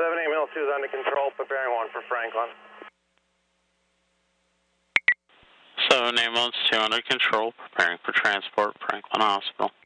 78 is under control, preparing one for Franklin. 78 2 under control, preparing for transport, Franklin Hospital.